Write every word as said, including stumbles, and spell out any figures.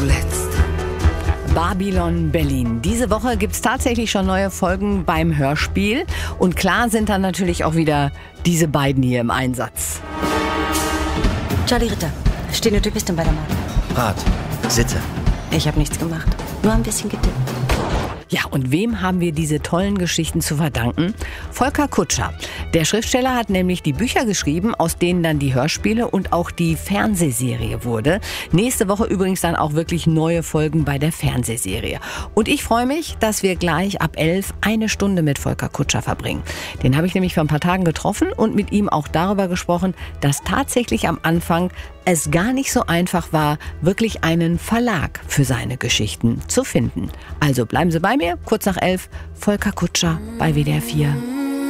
zuletzt. Babylon Berlin. Diese Woche gibt es tatsächlich schon neue Folgen beim Hörspiel. Und klar sind dann natürlich auch wieder diese beiden hier im Einsatz. Charlie Ritter, stehende Typistin bei der Mord. Rat, Sitte. Ich habe nichts gemacht, nur ein bisschen getippt. Ja, und wem haben wir diese tollen Geschichten zu verdanken? Volker Kutscher. Der Schriftsteller hat nämlich die Bücher geschrieben, aus denen dann die Hörspiele und auch die Fernsehserie wurde. Nächste Woche übrigens dann auch wirklich neue Folgen bei der Fernsehserie. Und ich freue mich, dass wir gleich ab elf eine Stunde mit Volker Kutscher verbringen. Den habe ich nämlich vor ein paar Tagen getroffen und mit ihm auch darüber gesprochen, dass tatsächlich am Anfang es gar nicht so einfach war, wirklich einen Verlag für seine Geschichten zu finden. Also bleiben Sie bei mir, kurz nach elf, Volker Kutscher bei W D R vier.